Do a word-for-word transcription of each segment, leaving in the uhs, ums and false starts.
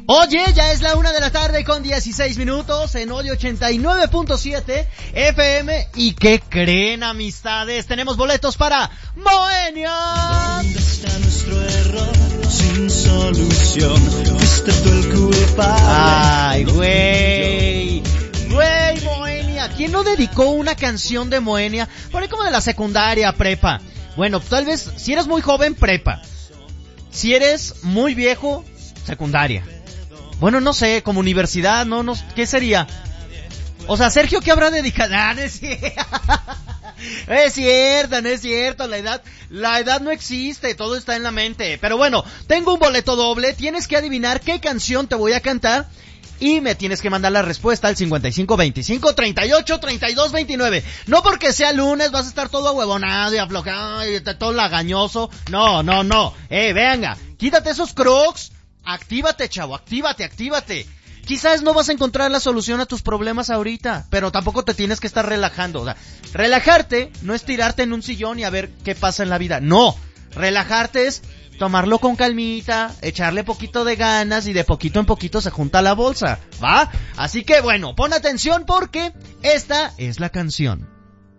Oye, ya es la una de la tarde con dieciséis minutos en Hoy ochenta y nueve punto siete F M. ¿Y qué creen, amistades? Tenemos boletos para Moenia. ¿Dónde está nuestro error sin solución? Fuiste tú el culpable. Ay, güey. Güey, Moenia. ¿Quién no dedicó una canción de Moenia? Por ahí como de la secundaria, prepa. Bueno, tal vez si eres muy joven, prepa. Si eres muy viejo, secundaria. Bueno, no sé, como universidad, no, no, ¿qué sería? O sea, Sergio, ¿qué habrá dedicado? Ah, no es cierto. No es cierto, no es cierto, la edad, la edad no existe, todo está en la mente. Pero bueno, tengo un boleto doble, tienes que adivinar qué canción te voy a cantar y me tienes que mandar la respuesta al cincuenta y cinco veinticinco treinta y ocho treinta y dos veintinueve. No porque sea lunes vas a estar todo ahuevonado y aflojado y todo lagañoso. No, no, no. Eh, venga, quítate esos crocs. Actívate, chavo, actívate, actívate. Quizás no vas a encontrar la solución a tus problemas ahorita, pero tampoco te tienes que estar relajando. O sea, relajarte no es tirarte en un sillón y a ver qué pasa en la vida. No, relajarte es tomarlo con calmita, echarle poquito de ganas y de poquito en poquito se junta la bolsa, ¿va? Así que bueno, pon atención porque esta es la canción.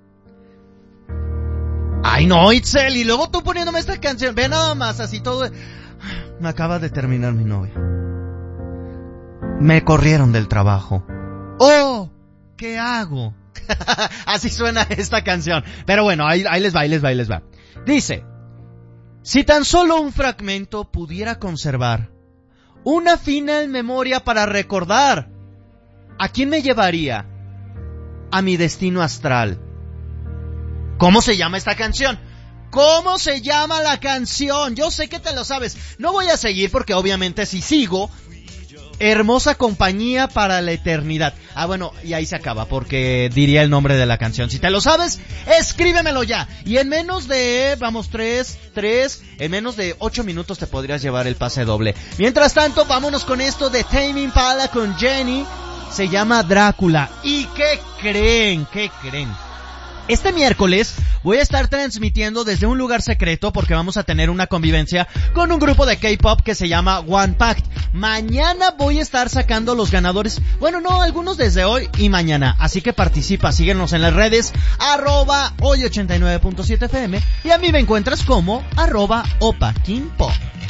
Ay no, Itzel, y luego tú poniéndome esta canción. Ve nada más, así todo... Me acaba de terminar mi novia. Me corrieron del trabajo. ¡Oh! ¿Qué hago? Así suena esta canción. Pero bueno, ahí, ahí les va, ahí les va, ahí les va. Dice: si tan solo un fragmento pudiera conservar una final memoria para recordar, ¿a quién me llevaría? A mi destino astral. ¿Cómo se llama esta canción? ¿Cómo se llama la canción? Yo sé que te lo sabes. No voy a seguir porque obviamente si sigo, hermosa compañía para la eternidad. Ah, bueno, y ahí se acaba porque diría el nombre de la canción. Si te lo sabes, escríbemelo ya. Y en menos de, vamos, tres, tres, en menos de ocho minutos te podrías llevar el pase doble. Mientras tanto, vámonos con esto de Tame Impala con Jenny. Se llama Drácula. ¿Y qué creen? ¿Qué creen? Este miércoles voy a estar transmitiendo desde un lugar secreto porque vamos a tener una convivencia con un grupo de K-pop que se llama One Pact. Mañana voy a estar sacando los ganadores, bueno, no, algunos desde hoy y mañana, así que participa, síguenos en las redes, arroba hoy ochenta y nueve punto siete F M, y a mí me encuentras como arroba Opa King Pop.